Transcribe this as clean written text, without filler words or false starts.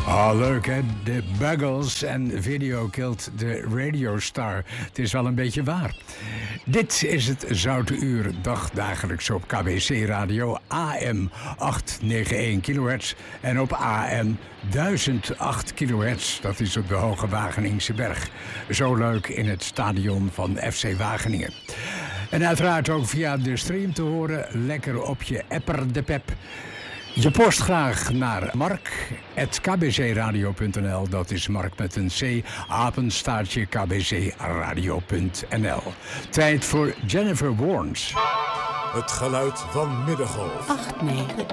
Oh, leuk hè, de Buggles en Video Killed the Radio Star. Het is wel een beetje waar. Dit is het Zoute Uur, dagdagelijks op KBC Radio AM 891 kHz en op AM 1008 kHz. Dat is op de Hoge Wageningse Berg. Zo leuk in het stadion van FC Wageningen. En uiteraard ook via de stream te horen, lekker op je Apper de Pep. Je post graag naar mark@kbcradio.nl. Dat is Mark met een C, apenstaartje kbcradio.nl. Tijd voor Jennifer Warnes. Het geluid van Middengolf. 8, 9.